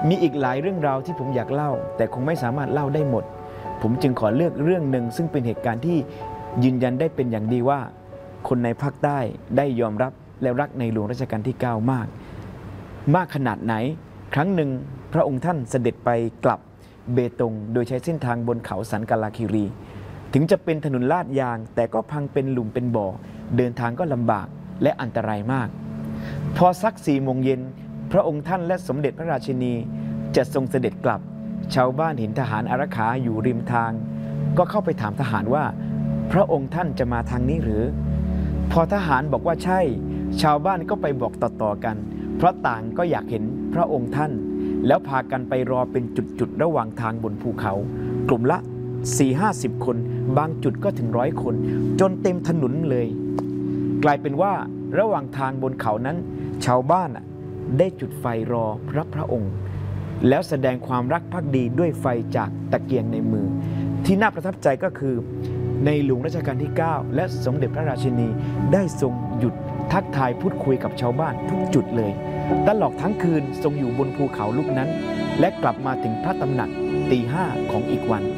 มีอีกหลายเรื่องราวที่ผมอยากเล่าแต่คงไม่สามารถเล่าได้หมดผมจึงขอเลือกเรื่องหนึ่งซึ่งเป็นเหตุการณ์ที่ยืนยันได้เป็นอย่างดีว่าคนในภาคใต้ได้ยอมรับและรักในหลวงรัชกาลที่ 9 มากขนาดไหนครั้งหนึ่งพระองค์ท่านเสด็จไปกลับเบตงโดยใช้เส้นทางบนเขาสันกาลาคีรีถึงจะเป็นถนนลาดยางแต่ก็พังเป็นหลุมเป็นบ่อเดินทางก็ลำบากและอันตรายมากพอสัก4 โมงเย็นพระองค์ท่านและสมเด็จพระราชินีจะทรงเสด็จกลับชาวบ้านเห็นทหารอารักขาอยู่ริมทางก็เข้าไปถามทหารว่าพระองค์ท่านจะมาทางนี้หรือพอทหารบอกว่าใช่ชาวบ้านก็ไปบอกต่อๆกันเพราะต่างก็อยากเห็นพระองค์ท่านแล้วพากันไปรอเป็นจุดๆระหว่างทางบนภูเขากลุ่มละ 40-50 คนบางจุดก็ถึง100 คนจนเต็มถนนเลยกลายเป็นว่าระหว่างทางบนเขานั้นชาวบ้านได้จุดไฟรอรับพระองค์แล้วแสดงความรักภักดีด้วยไฟจากตะเกียงในมือที่น่าประทับใจก็คือในหลวงรัชกาลที่ 9 และสมเด็จพระราชินีได้ทรงหยุดทักทายพูดคุยกับชาวบ้านทุกจุดเลยตลอดทั้งคืนทรงอยู่บนภูเขาลูกนั้นและกลับมาถึงพระตำหนักตี 5ของอีกวัน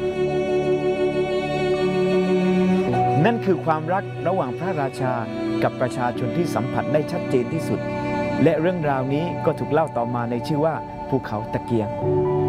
นั่นคือความรักระหว่างพระราชากับประชาชนที่สัมผัสได้ชัดเจนที่สุดและเรื่องราวนี้ก็ถูกเล่าต่อมาในชื่อว่าภูเขาตะเกียง